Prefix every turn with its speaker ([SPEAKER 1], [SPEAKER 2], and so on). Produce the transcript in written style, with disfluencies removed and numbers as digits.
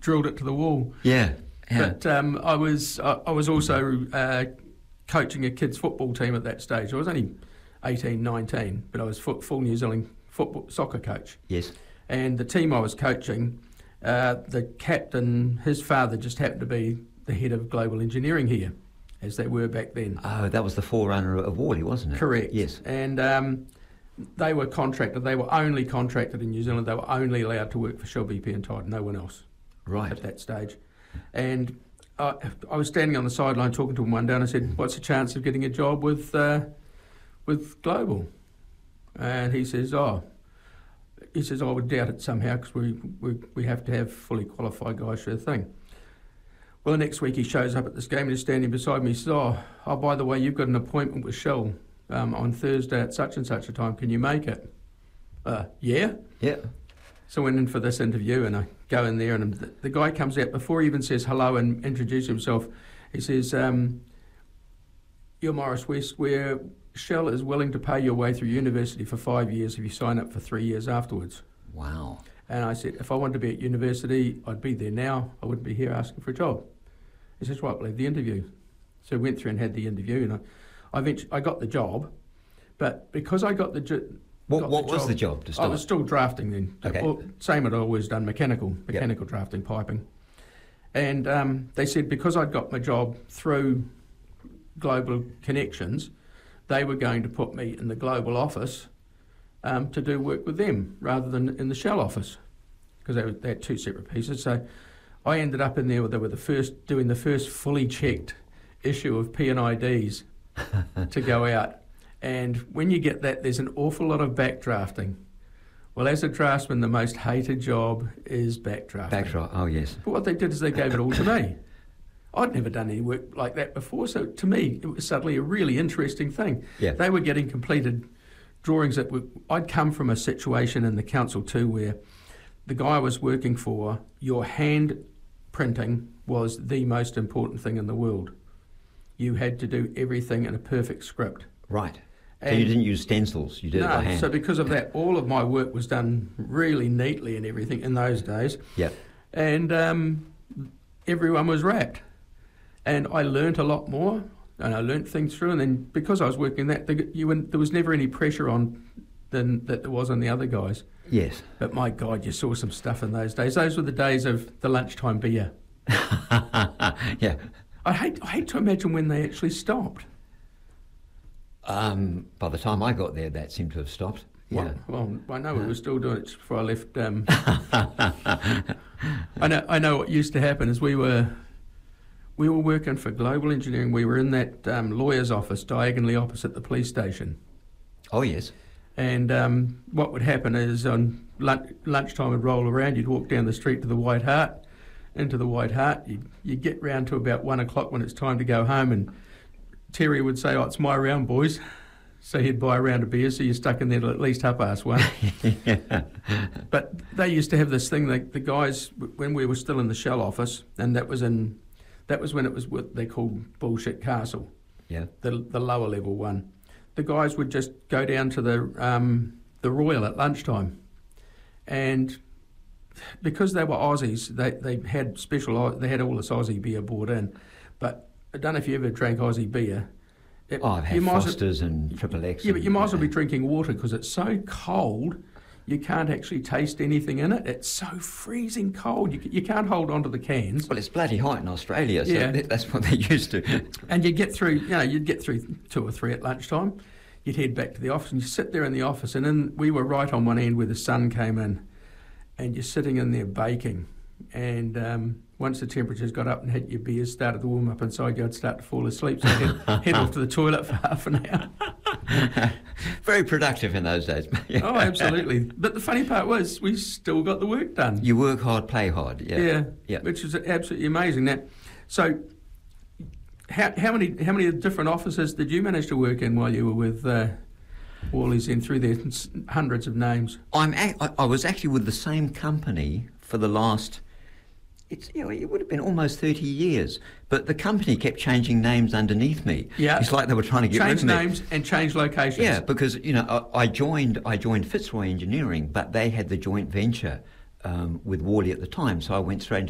[SPEAKER 1] drilled it to the wall.
[SPEAKER 2] Yeah.
[SPEAKER 1] But I was also coaching a kids' football team at that stage. I was only 18, 19, but I was full New Zealand soccer coach.
[SPEAKER 2] Yes.
[SPEAKER 1] And the team I was coaching, the captain, his father just happened to be the head of global engineering here, as they were back then.
[SPEAKER 2] Oh, that was the forerunner of Worley, wasn't it?
[SPEAKER 1] Correct.
[SPEAKER 2] Yes.
[SPEAKER 1] And they were contracted. They were only contracted in New Zealand. They were only allowed to work for Shell, BP and Tide, no one else.
[SPEAKER 2] Right.
[SPEAKER 1] At that stage. And I was standing on the sideline talking to him one day, and I said, "What's the chance of getting a job with Global?" And he says, "I would doubt it somehow, because we have to have fully qualified guys for the thing." Well, the next week he shows up at this game and he's standing beside me. He says, oh, by the way, you've got an appointment with Shell on Thursday at such and such a time. Can you make it? Yeah? Yeah. So I went in for this interview, and I go in there, and the guy comes out before he even says hello and introduces himself. He says, "You're Morris West, where Shell is willing to pay your way through university for 5 years if you sign up for 3 years afterwards."
[SPEAKER 2] Wow.
[SPEAKER 1] And I said, if I wanted to be at university, I'd be there now. I wouldn't be here asking for a job. He says, right, we'll have the interview. So we went through and had the interview, and I got the job. But because I got the job...
[SPEAKER 2] What was the job to start?
[SPEAKER 1] I was still drafting then.
[SPEAKER 2] Okay.
[SPEAKER 1] Well, same I'd always done, mechanical drafting, piping. And they said because I'd got my job through Global Connections, they were going to put me in the Global office to do work with them rather than in the Shell office, because they had two separate pieces. So I ended up in there where they were doing the first fully checked issue of P&IDs to go out. And when you get that, there's an awful lot of backdrafting. Well, as a draftsman, the most hated job is backdrafting.
[SPEAKER 2] Backdraft, oh yes.
[SPEAKER 1] But what they did is they gave it all to me. I'd never done any work like that before, so to me, it was suddenly a really interesting thing. Yeah. They were getting completed drawings that I'd come from a situation in the council too, where the guy I was working for, your hand printing was the most important thing in the world. You had to do everything in a perfect script.
[SPEAKER 2] Right. So you didn't use stencils, you did it by hand.
[SPEAKER 1] So because of that, all of my work was done really neatly and everything in those days. Yeah. And everyone was wrapped. And I learnt a lot more, and I learnt things through, and then because I was working that, there was never any pressure on than that there was on the other guys. Yes. But my God, you saw some stuff in those days. Those were the days of the lunchtime beer. Yeah. I hate to imagine when they actually stopped.
[SPEAKER 2] By the time I got there, that seemed to have stopped. Yeah.
[SPEAKER 1] Well, I know we were still doing it before I left. I know what used to happen is we were working for Global Engineering. We were in that lawyer's office diagonally opposite the police station. Oh yes. And what would happen is on lunchtime would roll around. You'd walk down the street to the White Hart. Into the White Hart. You'd get round to about 1 o'clock when it's time to go home, and Terry would say, "Oh, it's my round, boys." So he'd buy a round of beer, so you're stuck in there till at least 1:30. Yeah. But they used to have this thing, the guys, when we were still in the Shell office, and that was when it was what they called Bullshit Castle. Yeah. The lower level one. The guys would just go down to the Royal at lunchtime, and because they were Aussies, they had all this Aussie beer bought in, but I don't know if you ever drank Aussie beer.
[SPEAKER 2] I've had Foster's and Triple X.
[SPEAKER 1] Yeah, but you might as well be drinking water because it's so cold, you can't actually taste anything in it. It's so freezing cold. You can't hold on to the cans.
[SPEAKER 2] Well, it's bloody hot in Australia, so that's what they're used to.
[SPEAKER 1] And you'd get through 2 or 3 at lunchtime. You'd head back to the office, and you sit there in the office, and then we were right on one end where the sun came in, and you're sitting in there baking. And once the temperatures got up and had your beers started to warm up inside you, I'd start to fall asleep, so I'd head off to the toilet for half an hour.
[SPEAKER 2] Very productive in those days.
[SPEAKER 1] Yeah. Oh, absolutely. But the funny part was we still got the work done.
[SPEAKER 2] You work hard, play hard. Yeah.
[SPEAKER 1] Which is absolutely amazing. Now, so how many different offices did you manage to work in while you were with Worley's in through there? Hundreds of names.
[SPEAKER 2] I was actually with the same company for the last... it would have been almost 30 years, but the company kept changing names underneath me. Yeah, it's like they were trying to get rid of me.
[SPEAKER 1] Change names and change locations.
[SPEAKER 2] Yeah, because I joined Fitzroy Engineering, but they had the joint venture with Worley at the time, so I went straight into